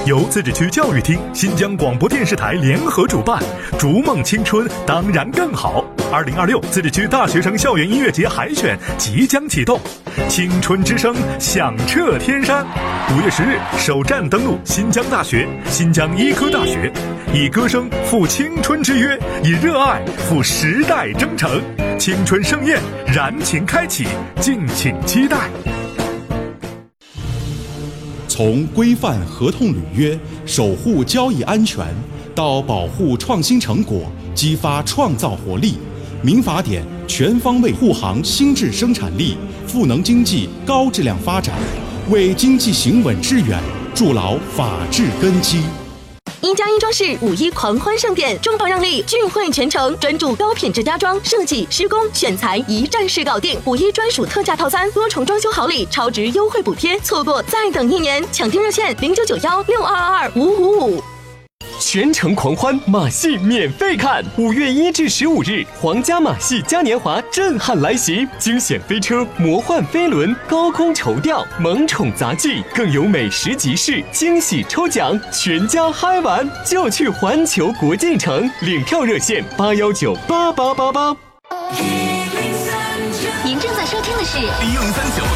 由自治区教育厅、新疆广播电视台联合主办，逐梦青春当然更好。2026自治区大学生校园音乐节海选即将启动，青春之声响彻天山。5月10日首站登陆新疆大学、新疆医科大学，以歌声赴青春之约，以热爱赴时代征程。青春盛宴，燃情开启，敬请期待。 从规范合同履约、守护交易安全，到保护创新成果、激发创造活力，民法典全方位护航新质生产力，赋能经济高质量发展，为经济行稳致远筑牢法治根基。 1+1装饰5·1狂欢盛典，中保让利，聚会全程，专注高品质家装设计、施工、选材，一站式搞定。5·1专属特价套餐，多重装修好礼，超值优惠补贴，错过再等1年。抢订热线0991622555。 全程狂欢，马戏免费看。5月1至15日，皇家马戏嘉年华震撼来袭，惊险飞车、魔幻飞轮、高空绸吊、萌宠杂技，更有美食集市、惊喜抽奖，全家嗨玩就去环球国际城。领票热线8198888。 您正在收听的是103.9